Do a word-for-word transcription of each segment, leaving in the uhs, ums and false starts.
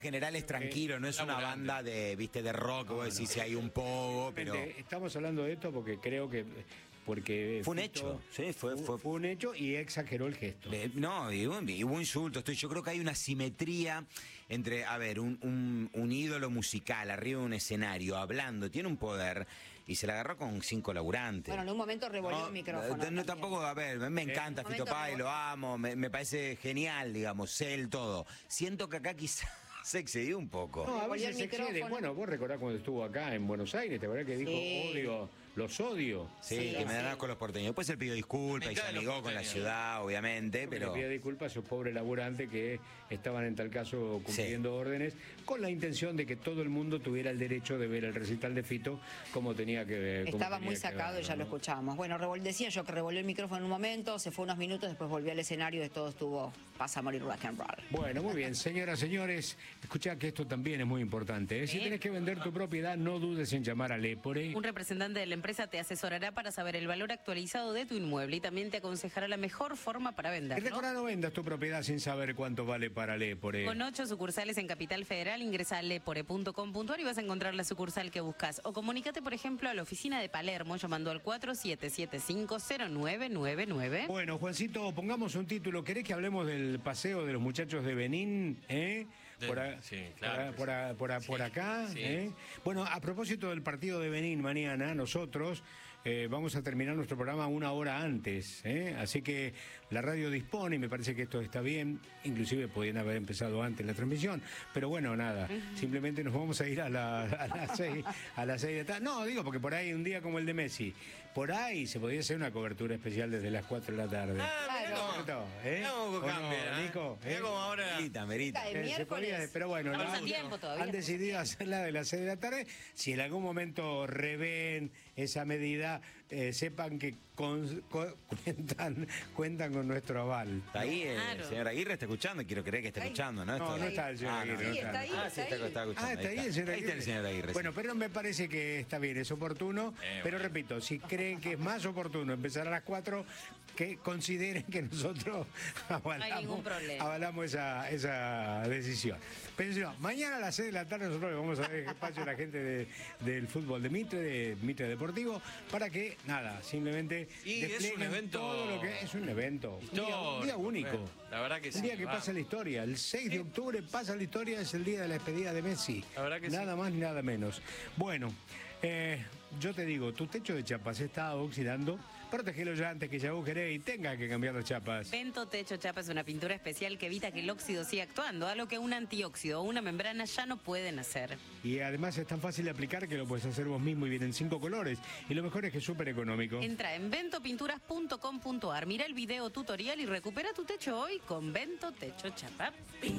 general es tranquilo, no es una laburante. banda de, viste, de rock, No, vos decís no. si hay un pogo, pero Estamos hablando de esto porque creo que... porque fue un Fito- hecho, sí, fue, fue, fue, fue un hecho y exageró el gesto. Eh, No, y hubo, y hubo insultos. Estoy, yo creo que hay una simetría entre, a ver, un, un, un ídolo musical arriba de un escenario hablando, tiene un poder y se la agarró con cinco laburantes. Bueno, en un momento revolvió No, el micrófono. no, también. tampoco, a ver, me encanta Un Fito momento Páez, revol- lo amo, me, me parece genial, digamos, sé el todo. Siento que acá quizás se excedió un poco. No, a Revolvió veces el se excede. micrófono. Bueno, vos recordás cuando estuvo acá en Buenos Aires, ¿te verdad que dijo Sí. odio, los odio? Sí, Sí, que me dan sí. asco los porteños. Después él pidió disculpas Me y se caen los amigó con la porteños. ciudad, obviamente, Pero pero... le pide disculpas a esos pobres laburantes que estaban en tal caso cumpliendo órdenes con la intención de que todo el mundo tuviera el derecho de ver el recital de Fito como tenía que ver. como Estaba tenía muy que sacado verlo, y ya lo ¿no? escuchábamos. Bueno, revol- decía yo que revolvió el micrófono en un momento, se fue unos minutos, después volvió al escenario y todo estuvo pasa a morir rock and roll. Bueno, muy bien, señoras, señores, escuchá que esto también es muy importante. ¿eh? Si Sí. tenés que vender tu propiedad, no dudes en llamar a Lepore. Un representante de la empresa te asesorará para saber el valor actualizado de tu inmueble y también te aconsejará la mejor forma para Y venderlo. recuerda, no vendas tu propiedad sin saber cuánto vale para Lepore. Con ocho sucursales en Capital Federal, ingresa a lepore punto com punto a r y vas a encontrar la sucursal que buscas. O comunícate, por ejemplo, a la oficina de Palermo llamando al cuatro siete siete cinco cero nueve nueve nueve. Bueno, Juancito, pongamos un título. ¿Querés que hablemos del paseo de los muchachos de Benín? ¿Eh? De- por, a- sí, claro por, a- por, a- por, a- por Sí, acá. sí. ¿eh? Bueno, a propósito del partido de Benín mañana, nosotros eh, vamos a terminar nuestro programa una hora antes. ¿eh? Así que la radio dispone y me parece que esto está bien. Inclusive podían haber empezado antes la transmisión. Pero bueno, nada. Simplemente nos vamos a ir a, la- a las seis, a las seis de la tarde. No, digo, porque por ahí un día como el de Messi, por ahí se podría hacer una cobertura especial desde las cuatro de la tarde. Ah, mirá Claro. cómo, ¿Eh? mirá cómo ¿O no, cambia, ¿eh? Nico? Mirá ¿Eh? cómo ahora... Merita, merita. El Eh, se miércoles. podría, pero bueno, Estamos no, a tiempo todavía. han decidido hacerla de las seis de la tarde. Si en algún momento revén esa medida, eh, sepan que con- con- cuentan, cuentan con nuestro aval. Está ahí, eh, Claro. el señor Aguirre está escuchando, quiero creer que está Ay. escuchando, ¿no? No, Esto- no está el señor Ah, no, Aguirre, Sí, no está ahí, Ah, sí, está está, ahí. está escuchando. Ah, está ahí el está. señor Ahí Aguirre. está el señor Aguirre. sí. Bueno, pero me parece que está bien, es oportuno. Eh, pero bueno. repito, si creen que es más oportuno empezar a las cuatro, que consideren que nosotros avalamos, ningún problema. avalamos esa, esa decisión. Pero si no, mañana a las seis de la tarde nosotros le vamos a dar espacio a la gente de- del fútbol de Mitre, de Mitre Deportivo, para que, nada, simplemente Y es desplieguen un evento todo lo que es un evento. Un día, un día histórico, único. la verdad que Un sí, día que va. pasa la historia. El seis de octubre pasa la historia, es el día de la despedida de Messi. La verdad que nada sí. más ni nada menos. Bueno, eh, yo te digo, tu techo de chapas se está oxidando. Protégelo ya antes que se agujere y tenga que cambiar las chapas. Vento Techo Chapa es una pintura especial que evita que el óxido siga actuando, algo que un antióxido o una membrana ya no pueden hacer. Y además es tan fácil de aplicar que lo puedes hacer vos mismo y vienen cinco colores. Y lo mejor es que es súper económico. Entra en vento pinturas punto com punto a r, mira el video tutorial y recupera tu techo hoy con Vento Techo Chapa.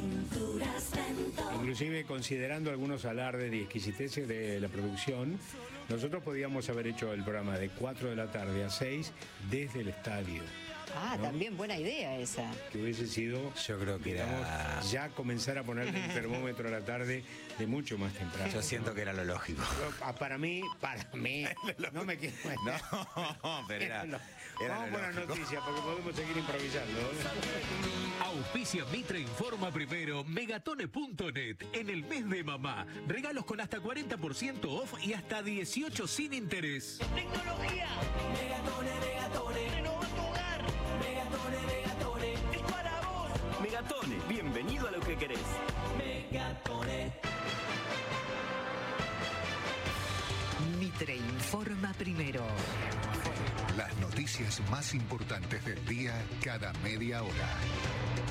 Inclusive considerando algunos alardes y exquisiteces de la producción, nosotros podíamos haber hecho el programa de cuatro de la tarde a seis desde el estadio. Ah, ¿no? también buena idea esa. Que hubiese sido, Yo creo que era... digamos, ya comenzar a ponerle el termómetro a la tarde de mucho más temprano. Yo siento que era lo lógico. Yo, ah, para mí, para mí, no me quiero No, pero era... No. era Vamos lo con las lógico. noticias porque podemos seguir improvisando. Auspicia Mitre Informa primero, megatone punto net. En el mes de mamá, regalos con hasta cuarenta por ciento off y hasta dieciocho sin interés. Tecnología. Megatone, Megatone. Renova tu hogar. Megatone, Megatone. Es para vos. Megatone, bienvenido a lo que querés. Megatone. Mitre informa primero. Las noticias más importantes del día cada media hora.